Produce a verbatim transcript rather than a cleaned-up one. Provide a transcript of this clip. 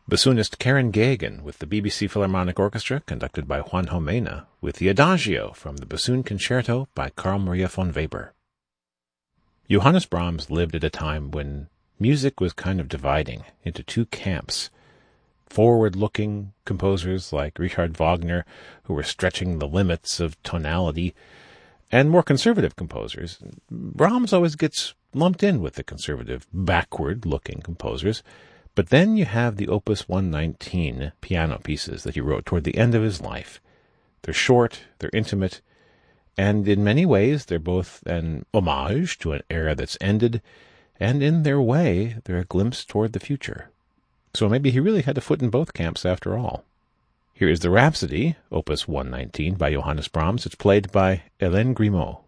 Bassoonist Karen Gagan with the B B C Philharmonic Orchestra, conducted by Juanjo Mena, with the Adagio from the Bassoon Concerto by Carl Maria von Weber. Johannes Brahms lived at a time when music was kind of dividing into two camps. Forward-looking composers like Richard Wagner, who were stretching the limits of tonality, and more conservative composers. Brahms always gets lumped in with the conservative, backward-looking composers. But then you have the Opus one nineteen piano pieces that he wrote toward the end of his life. They're short, they're intimate, and in many ways they're both an homage to an era that's ended, and in their way they're a glimpse toward the future. So maybe he really had a foot in both camps after all. Here is the Rhapsody, Opus one nineteen by Johannes Brahms. It's played by Hélène Grimaud.